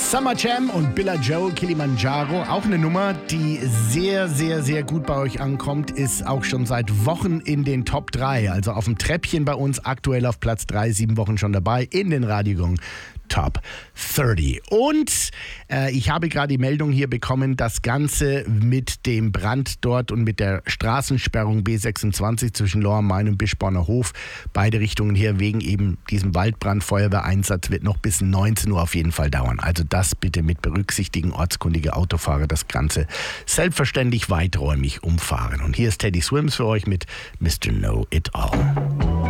Summer Jam und Billa Joe, Kilimanjaro. Auch eine Nummer, die sehr, sehr, sehr gut bei euch ankommt, ist auch schon seit Wochen in den Top 3. Also auf dem Treppchen bei uns, aktuell auf Platz 3, 7 Wochen schon dabei, in den Radiogong Top 30. Und ich habe gerade die Meldung hier bekommen, das Ganze mit dem Brand dort und mit der Straßensperrung B26 zwischen Lohr am Main und Bischborner Hof, beide Richtungen hier wegen eben diesem Waldbrand, Feuerwehreinsatz, wird noch bis 19 Uhr auf jeden Fall dauern. Also das bitte mit berücksichtigen, ortskundige Autofahrer, das Ganze selbstverständlich weiträumig umfahren. Und hier ist Teddy Swims für euch mit Mr. Know It All.